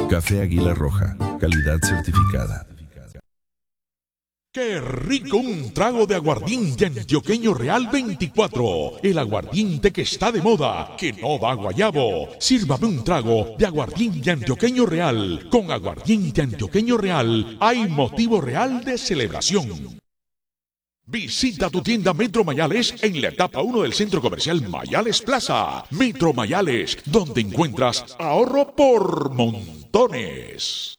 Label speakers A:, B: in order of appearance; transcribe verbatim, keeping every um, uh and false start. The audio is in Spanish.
A: Café Águila Roja, calidad certificada.
B: ¡Qué rico un trago de aguardiente antioqueño Real veinticuatro! El aguardiente que está de moda, que no da guayabo. Sírvame un trago de aguardiente antioqueño Real. Con aguardiente antioqueño Real hay motivo real de celebración. Visita tu tienda Metro Mayales en la etapa uno del Centro Comercial Mayales Plaza. Metro Mayales, donde encuentras ahorro por montones.